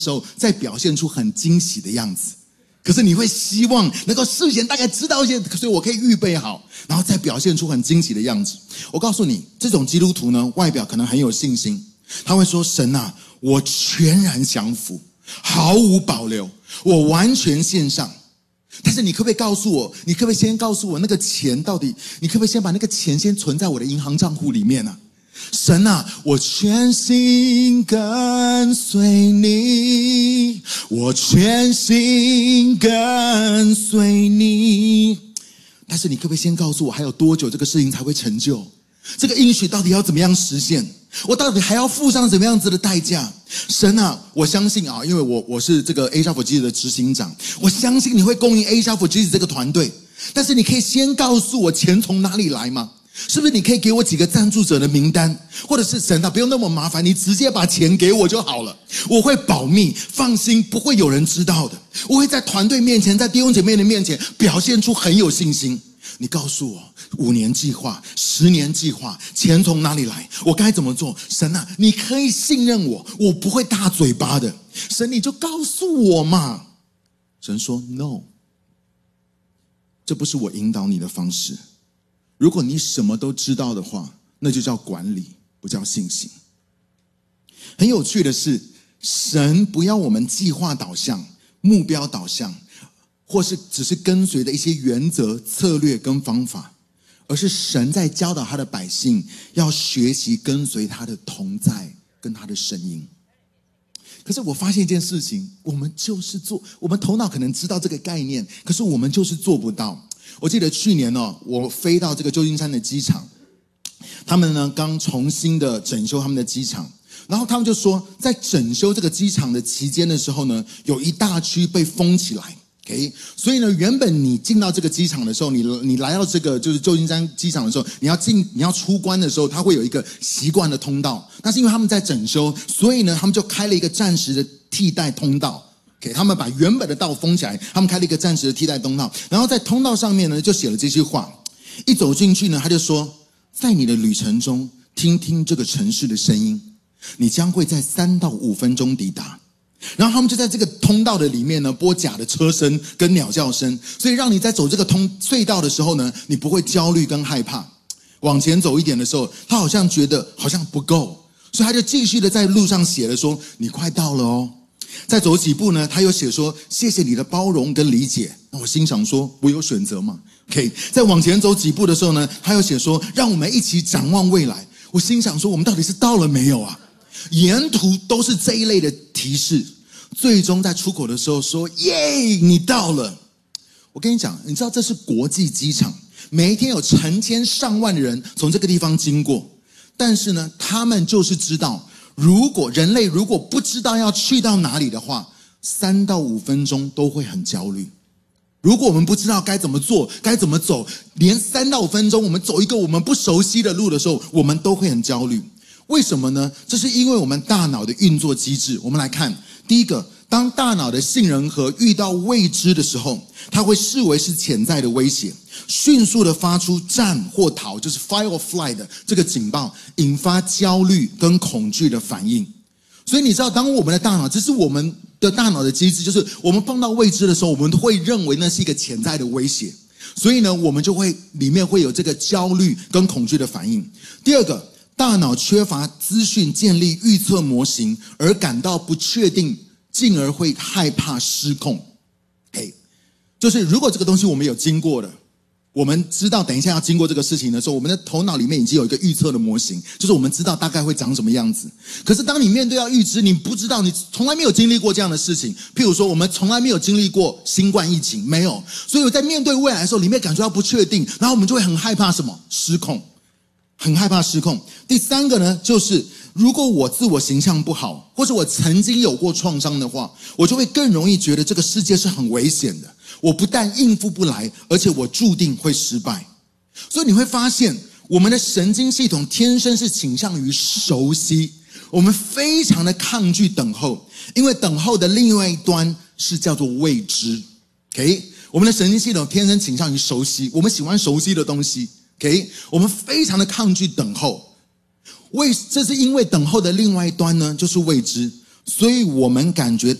时候再表现出很惊喜的样子，可是你会希望能够事先大概知道一些，所以我可以预备好，然后再表现出很惊喜的样子。我告诉你，这种基督徒呢，外表可能很有信心，他会说：神啊，我全然降服，毫无保留，我完全献上。但是你可不可以告诉我，你可不可以先告诉我那个钱到底，你可不可以先把那个钱先存在我的银行账户里面呢？神啊，我全心跟随你，我全心跟随你。但是你可不可以先告诉我，还有多久这个事情才会成就？这个应许到底要怎么样实现？我到底还要付上怎么样子的代价？神啊，我相信啊，因为我是这个 Asia for Jesus 的执行长，我相信你会供应 Asia for Jesus 这个团队。但是你可以先告诉我钱从哪里来吗？是不是你可以给我几个赞助者的名单？或者是神啊，不用那么麻烦，你直接把钱给我就好了，我会保密，放心，不会有人知道的。我会在团队面前，在弟兄姐妹的面前表现出很有信心。你告诉我5年计划、10年计划，钱从哪里来？我该怎么做？神啊，你可以信任我，我不会大嘴巴的。神，你就告诉我嘛。神说 No， 这不是我引导你的方式。如果你什么都知道的话，那就叫管理，不叫信心。很有趣的是，神不要我们计划导向、目标导向，或是只是跟随的一些原则、策略跟方法，而是神在教导他的百姓要学习跟随他的同在跟他的声音。可是我发现一件事情，我们就是做，我们头脑可能知道这个概念，可是我们就是做不到。我记得去年我飞到这个旧金山的机场，他们呢刚重新的整修他们的机场，然后他们就说，在整修这个机场的期间的时候呢，有一大区被封起来。Okay? 所以呢，原本你进到这个机场的时候，你来到这个就是旧金山机场的时候，你要出关的时候，它会有一个习惯的通道。但是因为他们在整修，所以呢，他们就开了一个暂时的替代通道。Okay? 他们把原本的道封起来，他们开了一个暂时的替代通道。然后在通道上面呢，就写了这些话。一走进去呢，他就说，在你的旅程中，听听这个城市的声音，你将会在3到5分钟抵达。然后他们就在这个通道的里面呢，播假的车声跟鸟叫声，所以让你在走这个隧道的时候呢，你不会焦虑跟害怕。往前走一点的时候，他好像觉得好像不够，所以他就继续的在路上写了说，你快到了哦。再走几步呢，他又写说，谢谢你的包容跟理解。那我心想说，我有选择吗？ OK， 再往前走几步的时候呢，他又写说，让我们一起展望未来。我心想说，我们到底是到了没有啊？沿途都是这一类的提示，最终在出口的时候说，耶，你到了。我跟你讲，你知道这是国际机场，每一天有成千上万的人从这个地方经过，但是呢，他们就是知道，人类如果不知道要去到哪里的话，3到5分钟都会很焦虑。如果我们不知道该怎么做，该怎么走，连3到5分钟我们走一个我们不熟悉的路的时候，我们都会很焦虑。为什么呢？这是因为我们大脑的运作机制。我们来看，第一个，当大脑的杏仁核遇到未知的时候，它会视为是潜在的威胁，迅速的发出战或逃，就是 fight or flight 的这个警报，引发焦虑跟恐惧的反应。所以你知道，当我们的大脑，这是我们的大脑的机制，就是我们碰到未知的时候，我们会认为那是一个潜在的威胁，所以呢，我们就会里面会有这个焦虑跟恐惧的反应。第二个，大脑缺乏资讯建立预测模型，而感到不确定，进而会害怕失控。就是如果这个东西我们有经过的，我们知道等一下要经过这个事情的时候，我们的头脑里面已经有一个预测的模型，就是我们知道大概会长什么样子。可是当你面对要预知，你不知道，你从来没有经历过这样的事情。譬如说，我们从来没有经历过新冠疫情，没有，所以我在面对未来的时候，里面感觉到不确定，然后我们就会很害怕什么？失控。很害怕失控。第三个呢，就是如果我自我形象不好，或者我曾经有过创伤的话，我就会更容易觉得这个世界是很危险的。我不但应付不来，而且我注定会失败。所以你会发现，我们的神经系统天生是倾向于熟悉，我们非常的抗拒等候，因为等候的另外一端是叫做未知。Okay？ 我们的神经系统天生倾向于熟悉，我们喜欢熟悉的东西。Okay？ 我们非常的抗拒等候，这是因为等候的另外一端呢，就是未知。 所以我们感觉